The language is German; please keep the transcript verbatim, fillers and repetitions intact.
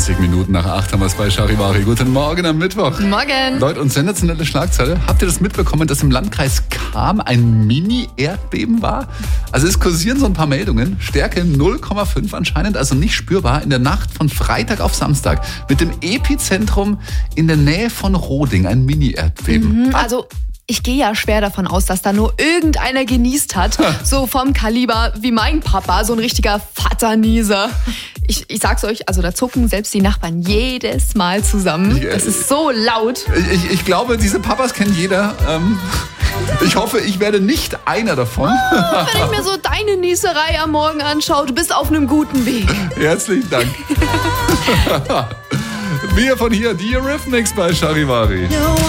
zwanzig Minuten nach acht haben wir es bei Charivari. Guten Morgen am Mittwoch. Morgen. Leute, und sensationelle Schlagzeile. Habt ihr das mitbekommen, dass im Landkreis Cham ein Mini-Erdbeben war? Also es kursieren so ein paar Meldungen. Stärke null Komma fünf anscheinend, also nicht spürbar, in der Nacht von Freitag auf Samstag. Mit dem Epizentrum in der Nähe von Roding. Ein Mini-Erdbeben. Mhm, also ich gehe ja schwer davon aus, dass da nur irgendeiner genießt hat. So vom Kaliber wie mein Papa, so ein richtiger Vaternieser. Ich, ich sag's euch, also da zucken selbst die Nachbarn jedes Mal zusammen. Das ist so laut. Ich, ich glaube, diese Papas kennt jeder. Ähm, ich hoffe, ich werde nicht einer davon. Oh, wenn ich mir so deine Nieserei am Morgen anschaue, du bist auf einem guten Weg. Herzlichen Dank. Wir von hier, die Eurythmics bei Charivari.